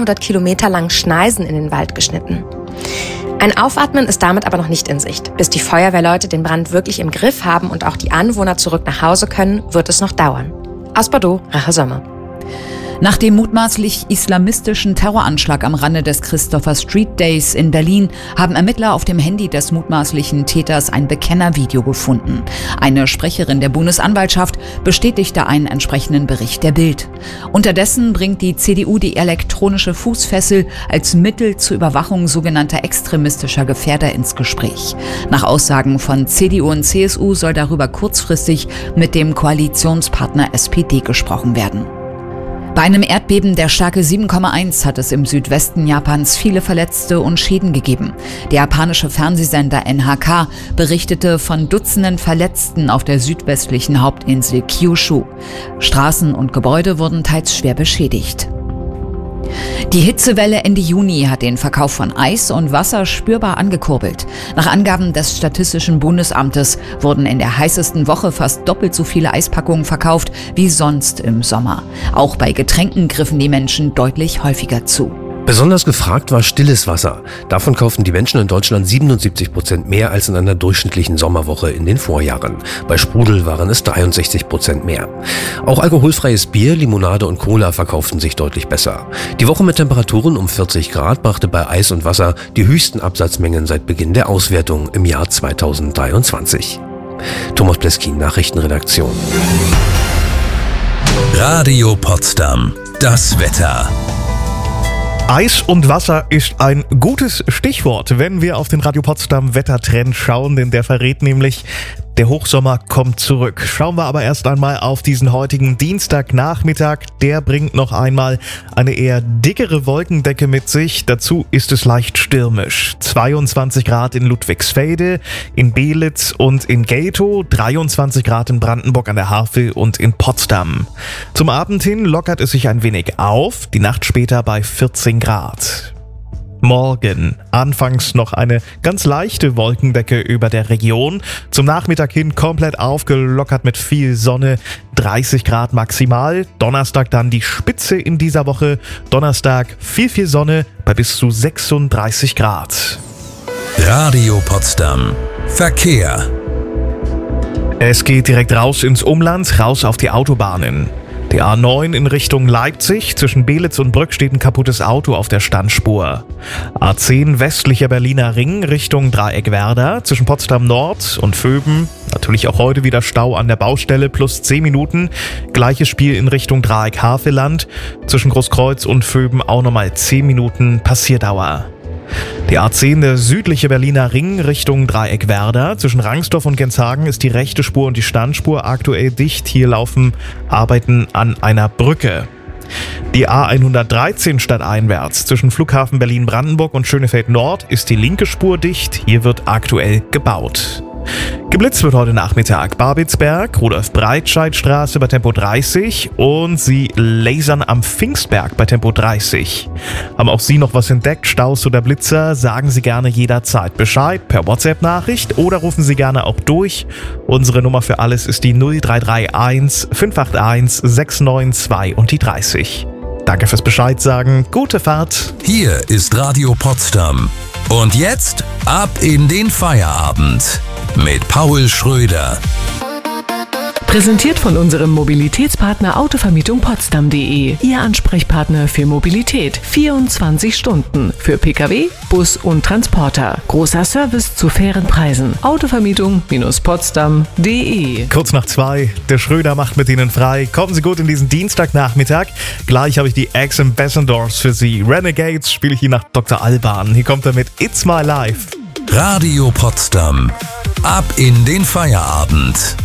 200 Kilometer langen Schneisen in den Wald geschnitten. Ein Aufatmen ist damit aber noch nicht in Sicht. Bis die Feuerwehrleute den Brand wirklich im Griff haben und auch die Anwohner zurück nach Hause können, wird es noch dauern. Aus Bordeaux, Rache Sommer. Nach dem mutmaßlich islamistischen Terroranschlag am Rande des Christopher Street Days in Berlin haben Ermittler auf dem Handy des mutmaßlichen Täters ein Bekennervideo gefunden. Eine Sprecherin der Bundesanwaltschaft bestätigte einen entsprechenden Bericht der Bild. Unterdessen bringt die CDU die elektronische Fußfessel als Mittel zur Überwachung sogenannter extremistischer Gefährder ins Gespräch. Nach Aussagen von CDU und CSU soll darüber kurzfristig mit dem Koalitionspartner SPD gesprochen werden. Bei einem Erdbeben der Stärke 7,1 hat es im Südwesten Japans viele Verletzte und Schäden gegeben. Der japanische Fernsehsender NHK berichtete von Dutzenden Verletzten auf der südwestlichen Hauptinsel Kyushu. Straßen und Gebäude wurden teils schwer beschädigt. Die Hitzewelle Ende Juni hat den Verkauf von Eis und Wasser spürbar angekurbelt. Nach Angaben des Statistischen Bundesamtes wurden in der heißesten Woche fast doppelt so viele Eispackungen verkauft wie sonst im Sommer. Auch bei Getränken griffen die Menschen deutlich häufiger zu. Besonders gefragt war stilles Wasser. Davon kauften die Menschen in Deutschland 77% mehr als in einer durchschnittlichen Sommerwoche in den Vorjahren. Bei Sprudel waren es 63% mehr. Auch alkoholfreies Bier, Limonade und Cola verkauften sich deutlich besser. Die Woche mit Temperaturen um 40 Grad brachte bei Eis und Wasser die höchsten Absatzmengen seit Beginn der Auswertung im Jahr 2023. Thomas Pleskin, Nachrichtenredaktion. Radio Potsdam. Das Wetter. Eis und Wasser ist ein gutes Stichwort, wenn wir auf den Radio Potsdam Wettertrend schauen, denn der verrät nämlich, der Hochsommer kommt zurück. Schauen wir aber erst einmal auf diesen heutigen Dienstagnachmittag. Der bringt noch einmal eine eher dickere Wolkendecke mit sich. Dazu ist es leicht stürmisch. 22 Grad in Ludwigsfelde, in Belitz und in Geltow, 23 Grad in Brandenburg an der Havel und in Potsdam. Zum Abend hin lockert es sich ein wenig auf, die Nacht später bei 14 Grad. Morgen. Anfangs noch eine ganz leichte Wolkendecke über der Region. Zum Nachmittag hin komplett aufgelockert mit viel Sonne. 30 Grad maximal. Donnerstag dann die Spitze in dieser Woche. Donnerstag viel Sonne bei bis zu 36 Grad. Radio Potsdam. Verkehr. Es geht direkt raus ins Umland, raus auf die Autobahnen. Die A9 in Richtung Leipzig, zwischen Belitz und Brück steht ein kaputtes Auto auf der Standspur. A10 westlicher Berliner Ring Richtung Dreieckwerder, zwischen Potsdam Nord und Vöben. Natürlich auch heute wieder Stau an der Baustelle, plus 10 Minuten. Gleiches Spiel in Richtung Dreieck-Havelland, zwischen Großkreuz und Vöben auch nochmal 10 Minuten Passierdauer. Die A10, der südliche Berliner Ring Richtung Dreieckwerder. Zwischen Rangsdorf und Genshagen ist die rechte Spur und die Standspur aktuell dicht. Hier laufen Arbeiten an einer Brücke. Die A113 stadteinwärts zwischen Flughafen Berlin-Brandenburg und Schönefeld Nord ist die linke Spur dicht. Hier wird aktuell gebaut. Geblitzt wird heute Nachmittag Babelsberg, Rudolf-Breitscheid-Straße bei Tempo 30 und Sie lasern am Pfingstberg bei Tempo 30. Haben auch Sie noch was entdeckt, Staus oder Blitzer, sagen Sie gerne jederzeit Bescheid per WhatsApp-Nachricht oder rufen Sie gerne auch durch. Unsere Nummer für alles ist die 0331 581 692 und die 30. Danke fürs Bescheid sagen, gute Fahrt. Hier ist Radio Potsdam. Und jetzt ab in den Feierabend mit Paul Schröder. Präsentiert von unserem Mobilitätspartner Autovermietung-Potsdam.de. Ihr Ansprechpartner für Mobilität. 24 Stunden. Für Pkw, Bus und Transporter. Großer Service zu fairen Preisen. Autovermietung-Potsdam.de. Kurz nach 2. Der Schröder macht mit Ihnen frei. Kommen Sie gut in diesen Dienstagnachmittag. Gleich habe ich die Ex-Ambassadors für Sie. Renegades spiele ich Ihnen nach Dr. Alban. Hier kommt er mit It's My Life. Radio Potsdam. Ab in den Feierabend.